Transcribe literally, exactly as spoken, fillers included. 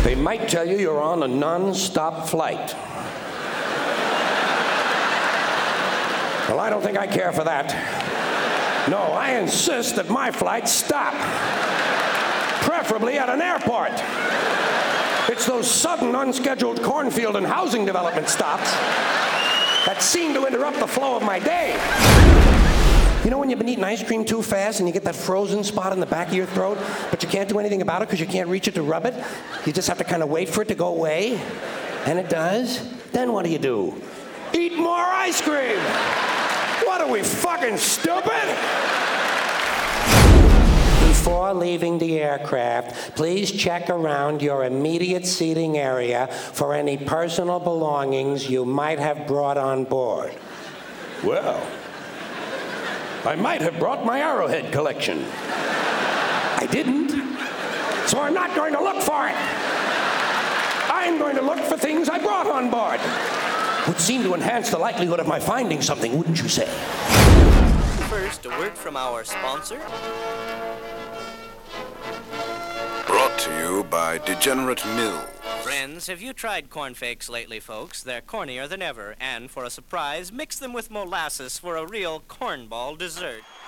They might tell you you're on a non-stop flight. Well, I don't think I care for that. No, I insist that my flights stop. Preferably at an airport. It's those sudden, unscheduled cornfield and housing development stops that seem to interrupt the flow of my day. You know when you've been eating ice cream too fast and you get that frozen spot in the back of your throat, but you can't do anything about it because you can't reach it to rub it? You just have to kind of wait for it to go away, and it does. Then what do you do? Eat more ice cream! What are we, fucking stupid? Before leaving the aircraft, please check around your immediate seating area for any personal belongings you might have brought on board. Well, I might have brought my Arrowhead collection. I didn't, so I'm not going to look for it. I'm going to look for things I brought on board. Would seem to enhance the likelihood of my finding something, wouldn't you say? First, a word from our sponsor. Brought to you by Degenerate Mill. Friends, have you tried cornflakes lately, folks? They're cornier than ever, and for a surprise, mix them with molasses for a real cornball dessert.